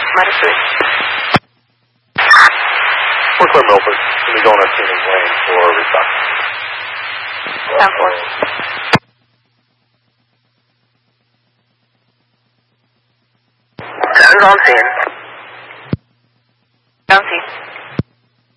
Minus 3. We're clear Milford. We'll be going on Siemens Lane for restock. 10-4. Sounds on scene. On scene.